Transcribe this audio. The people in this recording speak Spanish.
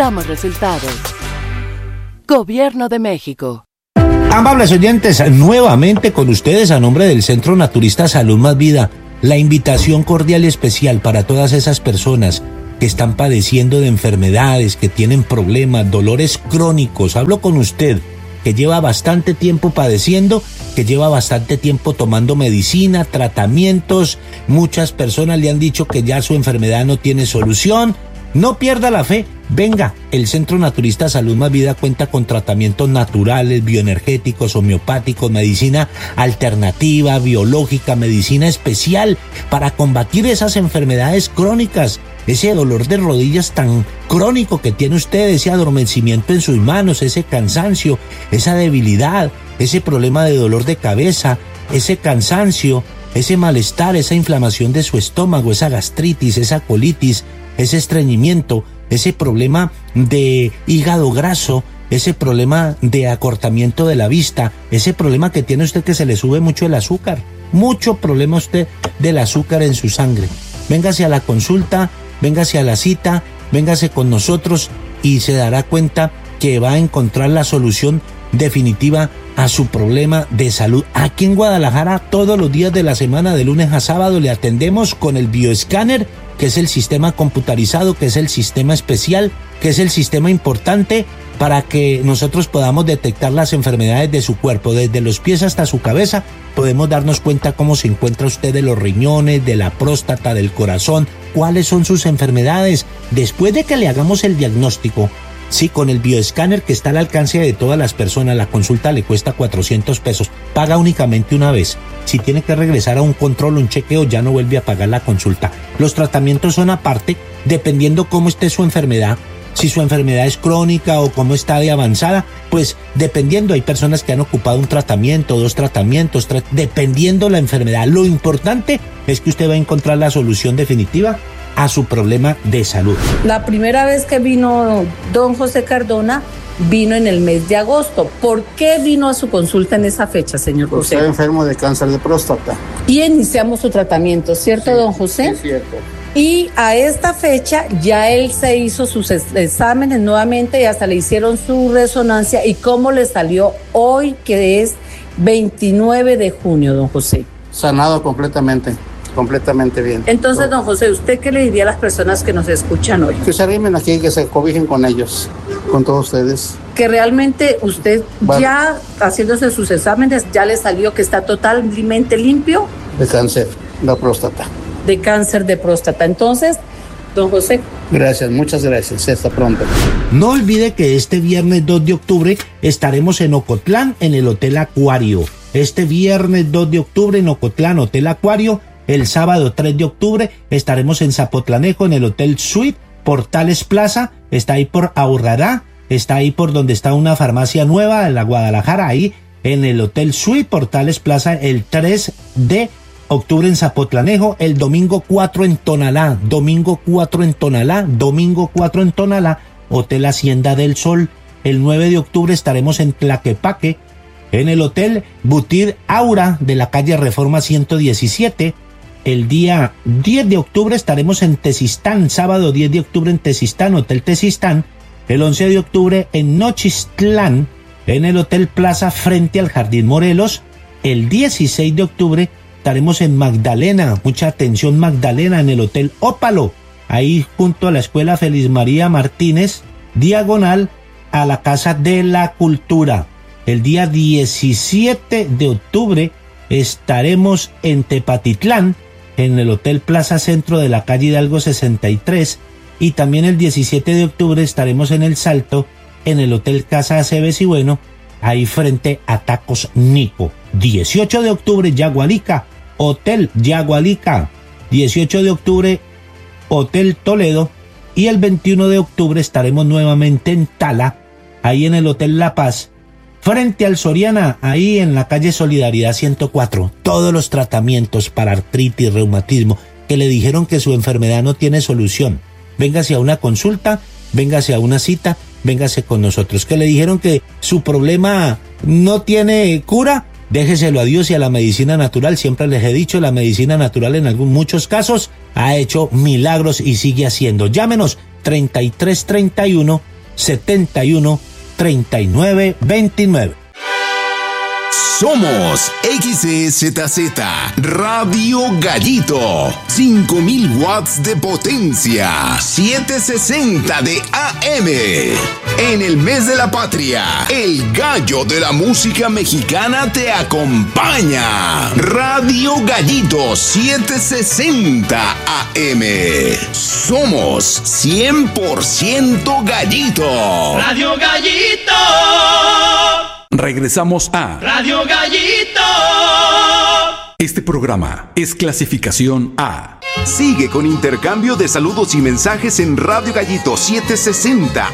Damos resultados. Gobierno de México. Amables oyentes, nuevamente con ustedes a nombre del Centro Naturista Salud Más Vida, la invitación cordial y especial para todas esas personas que están padeciendo de enfermedades, que tienen problemas, dolores crónicos. Hablo con usted, que lleva bastante tiempo padeciendo, que lleva bastante tiempo tomando medicina, tratamientos. Muchas personas le han dicho que ya su enfermedad no tiene solución. No pierda la fe. Venga, el Centro Naturista Salud Más Vida cuenta con tratamientos naturales, bioenergéticos, homeopáticos, medicina alternativa, biológica, medicina especial para combatir esas enfermedades crónicas, ese dolor de rodillas tan crónico que tiene usted, ese adormecimiento en sus manos, ese cansancio, esa debilidad, ese problema de dolor de cabeza, ese cansancio, ese malestar, esa inflamación de su estómago, esa gastritis, esa colitis, ese estreñimiento, ese problema de hígado graso, ese problema de acortamiento de la vista, ese problema que tiene usted que se le sube mucho el azúcar, mucho problema usted del azúcar en su sangre. Véngase a la consulta, véngase a la cita, véngase con nosotros y se dará cuenta que va a encontrar la solución definitiva a su problema de salud. Aquí en Guadalajara, todos los días de la semana, de lunes a sábado, le atendemos con el bioescáner, que es el sistema computarizado, que es el sistema especial, que es el sistema importante para que nosotros podamos detectar las enfermedades de su cuerpo. Desde los pies hasta su cabeza podemos darnos cuenta cómo se encuentra usted de los riñones, de la próstata, del corazón, cuáles son sus enfermedades. Después de que le hagamos el diagnóstico, sí, con el bioescáner que está al alcance de todas las personas, la consulta le cuesta 400 pesos, paga únicamente una vez. Si tiene que regresar a un control o un chequeo, ya no vuelve a pagar la consulta. Los tratamientos son aparte, dependiendo cómo esté su enfermedad. Si su enfermedad es crónica o cómo está de avanzada, pues dependiendo, hay personas que han ocupado un tratamiento, dos tratamientos, dependiendo la enfermedad. Lo importante es que usted va a encontrar la solución definitiva a su problema de salud. La primera vez que vino don José Cardona, vino en el mes de agosto. ¿Por qué vino a su consulta en esa fecha, señor José? Estaba enfermo de cáncer de próstata. Y iniciamos su tratamiento, ¿cierto, Sí, don José? Sí, cierto. Y a esta fecha ya él se hizo sus exámenes nuevamente y hasta le hicieron su resonancia. ¿Y cómo le salió hoy, que es 29 de junio, don José? Sanado completamente bien. Entonces, don José, ¿usted qué le diría a las personas que nos escuchan hoy? Que se arrimen aquí, que se cobijen con ellos, con todos ustedes. Que realmente usted ya haciéndose sus exámenes ya le salió que está totalmente limpio De cáncer, la próstata. de cáncer de próstata. Entonces, don José. Gracias, muchas gracias. Hasta pronto. No olvide que este viernes 2 de octubre estaremos en Ocotlán, en el Hotel Acuario. Este viernes 2 de octubre en Ocotlán, Hotel Acuario. El sábado 3 de octubre estaremos en Zapotlanejo, en el Hotel Suite, Portales Plaza. Está ahí por Aurrará, está ahí por donde está una farmacia nueva en la Guadalajara, ahí en el Hotel Suite, Portales Plaza, el 3 de octubre en Zapotlanejo, el domingo 4 en Tonalá, domingo 4 en Tonalá, Hotel Hacienda del Sol. El 9 de octubre estaremos en Tlaquepaque, en el Hotel Butir Aura de la calle Reforma 117. El día 10 de octubre estaremos en Tezistán, sábado 10 de octubre en Tezistán, Hotel Tezistán. El 11 de octubre en Nochistlán, en el Hotel Plaza frente al Jardín Morelos. El 16 de octubre estaremos en Magdalena, mucha atención Magdalena, en el Hotel Ópalo, ahí junto a la Escuela Feliz María Martínez, diagonal a la Casa de la Cultura. El día 17 de octubre estaremos en Tepatitlán, en el Hotel Plaza Centro de la calle Hidalgo 63, y también el 17 de octubre estaremos en El Salto, en el Hotel Casa Aceves y Bueno, ahí frente a Tacos Nico. 18 de octubre, Yagualica, Hotel Yagualica. 18 de octubre, Hotel Toledo. Y el 21 de octubre estaremos nuevamente en Tala, ahí en el Hotel La Paz, frente al Soriana, ahí en la calle Solidaridad 104. Todos los tratamientos para artritis, reumatismo, que le dijeron que su enfermedad no tiene solución. Véngase a una consulta, véngase a una cita, véngase con nosotros. Que le dijeron que su problema no tiene cura, déjeselo a Dios y a la medicina natural. Siempre les he dicho, la medicina natural en muchos casos ha hecho milagros y sigue haciendo. Llámenos 3331 71 39 29. Somos XZZ Radio Gallito, 5000 watts de potencia, 760 de AM. En el mes de la patria, el gallo de la música mexicana te acompaña. Radio Gallito 760 AM. Somos 100% gallito. Radio Gallito. Regresamos a Radio Gallito. Este programa es clasificación A. Sigue con intercambio de saludos y mensajes en Radio Gallito 760